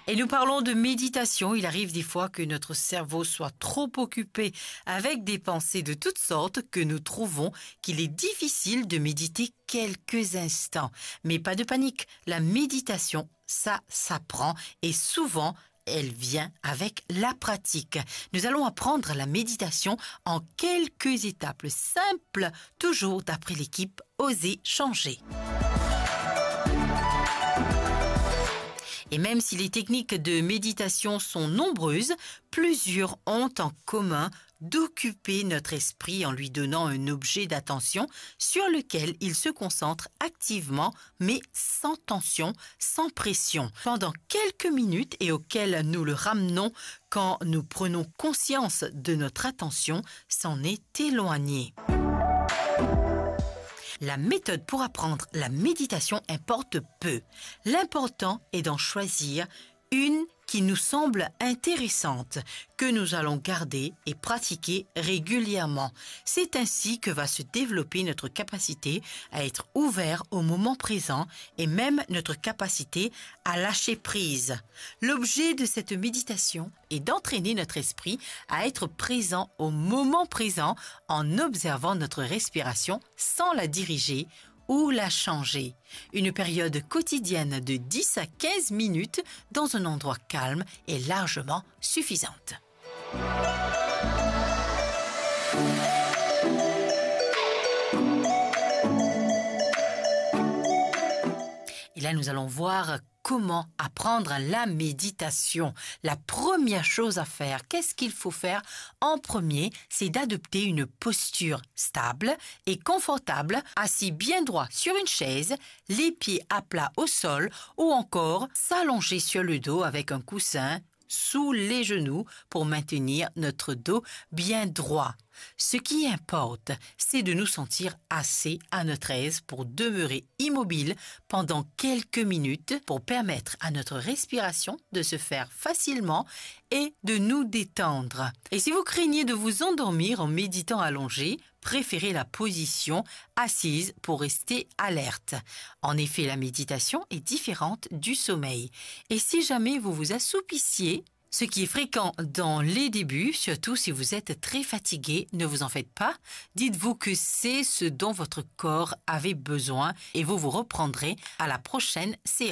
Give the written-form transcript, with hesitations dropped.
Et nous parlons de méditation. Il arrive des fois que notre cerveau soit trop occupé avec des pensées de toutes sortes que nous trouvons qu'il est difficile de méditer quelques instants. Mais pas de panique, la méditation, ça s'apprend et souvent elle vient avec la pratique. Nous allons apprendre la méditation en quelques étapes simples, toujours d'après l'équipe Oser changer. Et même si les techniques de méditation sont nombreuses, plusieurs ont en commun d'occuper notre esprit en lui donnant un objet d'attention sur lequel il se concentre activement, mais sans tension, sans pression, pendant quelques minutes et auquel nous le ramenons quand nous prenons conscience de notre attention s'en est éloignée. La méthode pour apprendre la méditation importe peu. L'important est d'en choisir une qui nous semble intéressante, que nous allons garder et pratiquer régulièrement. C'est ainsi que va se développer notre capacité à être ouvert au moment présent et même notre capacité à lâcher prise. L'objet de cette méditation est d'entraîner notre esprit à être présent au moment présent en observant notre respiration sans la diriger ou la changer. Une période quotidienne de 10 à 15 minutes dans un endroit calme est largement suffisante. Et là, nous allons voir comment apprendre la méditation. La première chose à faire, qu'est-ce qu'il faut faire en premier? C'est d'adopter une posture stable et confortable, assis bien droit sur une chaise, les pieds à plat au sol ou encore s'allonger sur le dos avec un coussin sous les genoux pour maintenir notre dos bien droit. Ce qui importe, c'est de nous sentir assez à notre aise pour demeurer immobile pendant quelques minutes pour permettre à notre respiration de se faire facilement et de nous détendre. Et si vous craignez de vous endormir en méditant allongé, préférez la position assise pour rester alerte. En effet, la méditation est différente du sommeil. Et si jamais vous vous assoupissiez, ce qui est fréquent dans les débuts, surtout si vous êtes très fatigué, ne vous en faites pas. Dites-vous que c'est ce dont votre corps avait besoin et vous vous reprendrez à la prochaine séance.